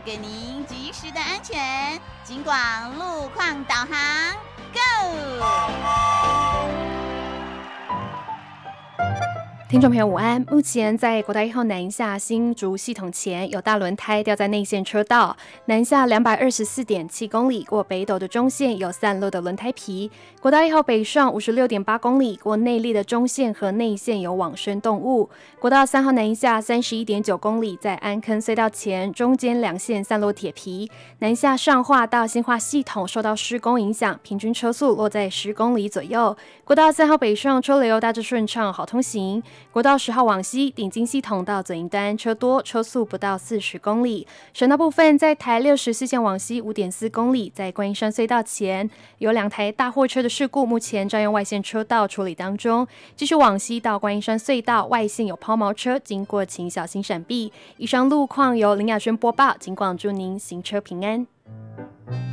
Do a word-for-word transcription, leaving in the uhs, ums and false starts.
给您及时的安全。警广路况导航 ，Go！ 听众朋友午安，目前在国道一号南下新竹系统前有大轮胎掉在内线车道，南下 两百二十四点七公里过北斗的中线有散落的轮胎皮。国道一号北上 五十六点八公里过内壢的中线和内线有往生动物。国道三号南下 三十一点九公里在安坑隧道前中间两线散落铁皮，南下上化到新化系统受到施工影响，平均车速落在十公里左右。国道三号北上车流大致顺畅，好通行。国道十号往西，顶金系统到左营端车多，车速不到四十公里。省道部分，在台六十四线往西 五点四公里，在观音山隧道前有两台大货车的事故，目前占用外线车道处理当中。继续往西到观音山隧道外线有抛锚车经过，请小心闪避。以上路况由林雅轩播报，警广祝您行车平安。